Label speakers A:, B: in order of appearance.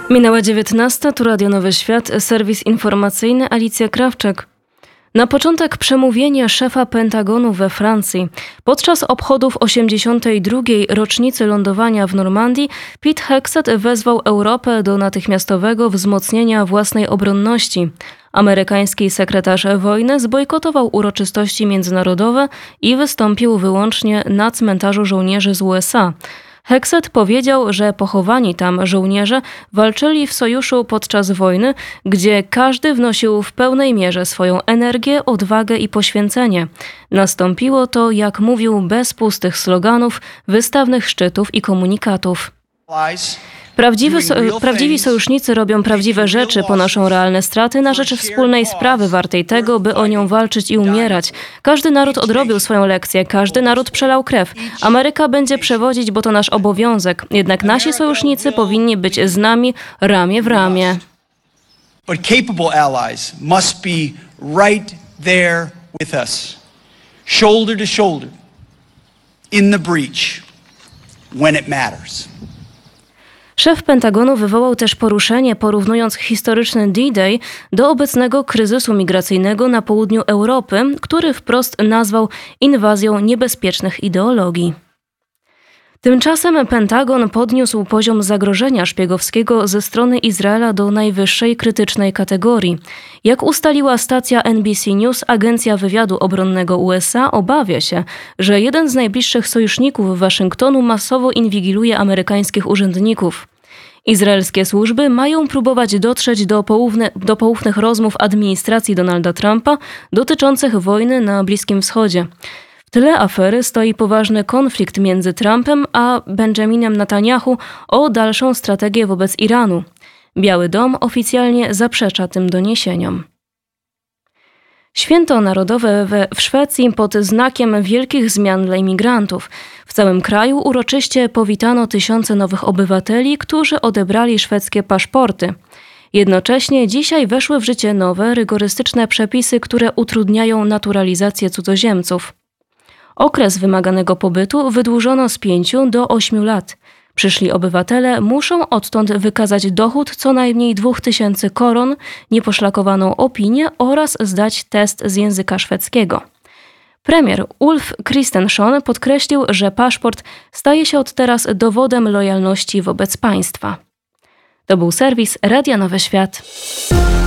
A: Minęła 19, tu Radio Nowy Świat, serwis informacyjny, Alicja Krawczyk. Na początek przemówienie szefa Pentagonu we Francji. Podczas obchodów 82. rocznicy lądowania w Normandii Pete Hegseth wezwał Europę do natychmiastowego wzmocnienia własnej obronności. Amerykański sekretarz wojny zbojkotował uroczystości międzynarodowe i wystąpił wyłącznie na cmentarzu żołnierzy z USA. Hegseth powiedział, że pochowani tam żołnierze walczyli w sojuszu podczas wojny, gdzie każdy wnosił w pełnej mierze swoją energię, odwagę i poświęcenie. Nastąpiło to, jak mówił, bez pustych sloganów, wystawnych szczytów i komunikatów. Prawdziwi sojusznicy robią prawdziwe rzeczy, ponoszą realne straty na rzecz wspólnej sprawy wartej tego, by o nią walczyć i umierać. Każdy naród odrobił swoją lekcję, każdy naród przelał krew. Ameryka będzie przewodzić, bo to nasz obowiązek. Jednak nasi sojusznicy powinni być z nami ramię w ramię.
B: But capable allies must be right there with us, shoulder to shoulder, in the breach, when it matters.
A: Szef Pentagonu wywołał też poruszenie, porównując historyczny D-Day do obecnego kryzysu migracyjnego na południu Europy, który wprost nazwał inwazją niebezpiecznych ideologii. Tymczasem Pentagon podniósł poziom zagrożenia szpiegowskiego ze strony Izraela do najwyższej krytycznej kategorii. Jak ustaliła stacja NBC News, agencja wywiadu obronnego USA obawia się, że jeden z najbliższych sojuszników Waszyngtonu masowo inwigiluje amerykańskich urzędników. Izraelskie służby mają próbować dotrzeć do poufnych rozmów administracji Donalda Trumpa dotyczących wojny na Bliskim Wschodzie. W tle afery stoi poważny konflikt między Trumpem a Benjaminem Netanyahu o dalszą strategię wobec Iranu. Biały Dom oficjalnie zaprzecza tym doniesieniom. Święto Narodowe w Szwecji pod znakiem wielkich zmian dla imigrantów. W całym kraju uroczyście powitano tysiące nowych obywateli, którzy odebrali szwedzkie paszporty. Jednocześnie dzisiaj weszły w życie nowe, rygorystyczne przepisy, które utrudniają naturalizację cudzoziemców. Okres wymaganego pobytu wydłużono z 5 do 8 lat. Przyszli obywatele muszą odtąd wykazać dochód co najmniej 2000 koron, nieposzlakowaną opinię oraz zdać test z języka szwedzkiego. Premier Ulf Kristersson podkreślił, że paszport staje się od teraz dowodem lojalności wobec państwa. To był serwis Radia Nowy Świat.